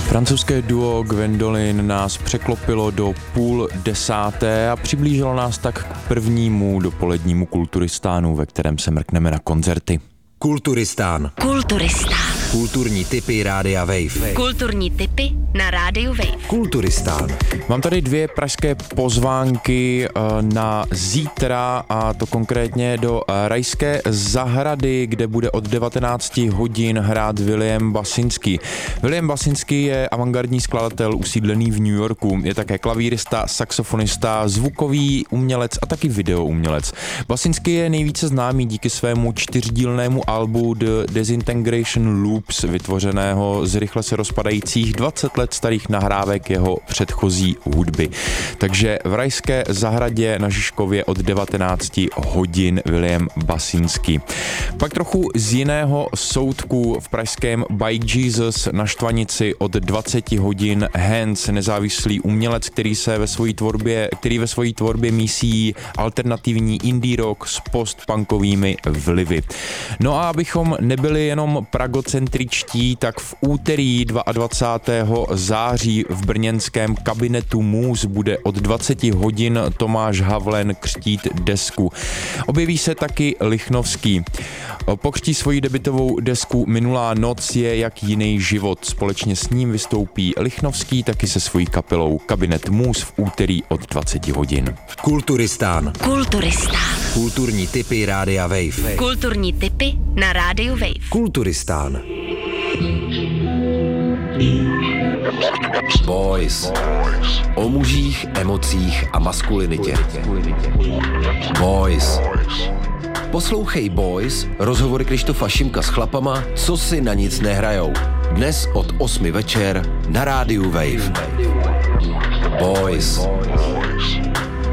Francouzské duo Gwendolyn nás překlopilo do 9:30 a přiblížilo nás tak k prvnímu dopolednímu Kulturistánu, ve kterém se mrkneme na koncerty. Kulturistán. Kulturní tipy Rádia Wave. Kulturní tipy na Rádiu Wave. Kulturistán. Mám tady 2 pražské pozvánky na zítra, a to konkrétně do Rajské zahrady, kde bude od 19 hodin hrát William Basinski. William Basinski je avantgardní skladatel usídlený v New Yorku. Je také klavírista, saxofonista, zvukový umělec a taky videoumělec. Basinski je nejvíce známý díky svému 4dílnému albu The Disintegration Loops, vytvořeného z rychle se rozpadajících 20 let starých nahrávek jeho předchozí hudby. Takže v Rajské zahradě na Žižkově od 19 hodin William Basinski. Pak trochu z jiného soudku v pražském Bike Jesus na Štvanici od 20 hodin Hans, nezávislý umělec, který ve své tvorbě mísí alternativní indie rock s postpunkovými vlivy. No a abychom nebyli jenom pragocentričtí, tak v úterý 22. září v brněnském kabinetu Můz bude od 20 hodin Tomáš Havlen křtít desku. Objeví se taky Lichnovský. Pokřtí svoji debutovou desku Minulá noc je jak jiný život. Společně s ním vystoupí Lichnovský taky se svojí kapelou Kabinet Můz v úterý od 20 hodin. Kulturistán. Kulturní tipy Rádia Wave. Kulturní tipy na Rádiu Wave. Kulturistán. Boys. O mužích, emocích a maskulinitě. Boys. Poslouchej Boys, rozhovory Krištofa Šimka s chlapama, co si na nic nehrajou. Dnes od 8 večer na Rádiu Wave. Boys.